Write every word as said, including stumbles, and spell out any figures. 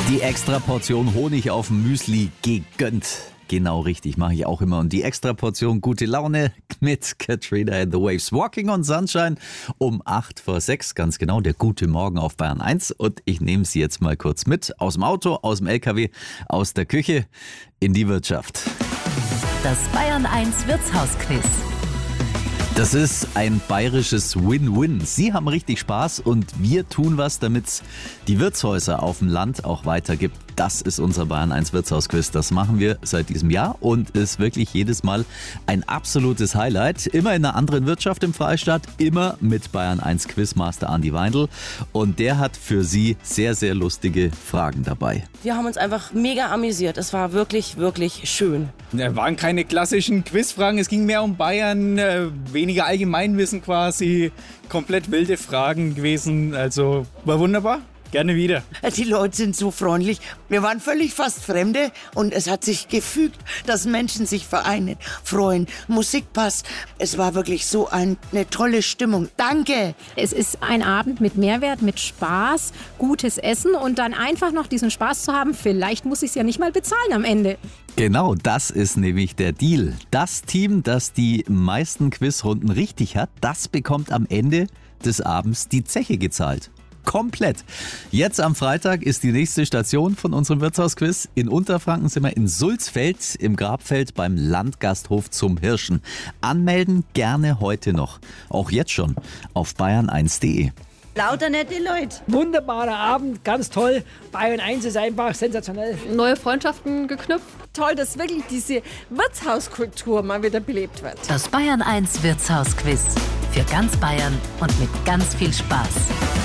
Die extra Portion Honig auf dem Müsli gegönnt. Genau richtig, mache ich auch immer. Und die extra Portion gute Laune mit Katrina and the Waves. Walking on Sunshine um acht vor sechs, ganz genau, der gute Morgen auf Bayern eins. Und ich nehme Sie jetzt mal kurz mit, aus dem Auto, aus dem L K W, aus der Küche in die Wirtschaft. Das Bayern eins Wirtshausquiz. Das ist ein bayerisches Win-Win. Sie haben richtig Spaß und wir tun was, damit es die Wirtshäuser auf dem Land auch weitergibt. Das ist unser Bayern eins Wirtshausquiz. Das machen wir seit diesem Jahr und ist wirklich jedes Mal ein absolutes Highlight. Immer in einer anderen Wirtschaft im Freistaat, immer mit Bayern eins Quizmaster Andi Weindl. Und der hat für Sie sehr, sehr lustige Fragen dabei. Wir haben uns einfach mega amüsiert. Es war wirklich, wirklich schön. Es waren keine klassischen Quizfragen, es ging mehr um Bayern, äh, weniger Allgemeinwissen quasi, komplett wilde Fragen gewesen, also war wunderbar. Gerne wieder. Die Leute sind so freundlich. Wir waren völlig fast Fremde und es hat sich gefügt, dass Menschen sich vereinen, freuen. Musik passt. Es war wirklich so ein, eine tolle Stimmung. Danke. Es ist ein Abend mit Mehrwert, mit Spaß, gutes Essen und dann einfach noch diesen Spaß zu haben. Vielleicht muss ich es ja nicht mal bezahlen am Ende. Genau, das ist nämlich der Deal. Das Team, das die meisten Quizrunden richtig hat, das bekommt am Ende des Abends die Zeche gezahlt. Komplett. Jetzt am Freitag ist die nächste Station von unserem Wirtshausquiz. In Unterfranken sind wir in Sulzfeld im Grabfeld beim Landgasthof zum Hirschen. Anmelden gerne heute noch. Auch jetzt schon auf bayern eins punkt de. Lauter nette Leute. Wunderbarer Abend, ganz toll. Bayern eins ist einfach sensationell. Neue Freundschaften geknüpft. Toll, dass wirklich diese Wirtshauskultur mal wieder belebt wird. Das Bayern eins Wirtshausquiz. Für ganz Bayern und mit ganz viel Spaß.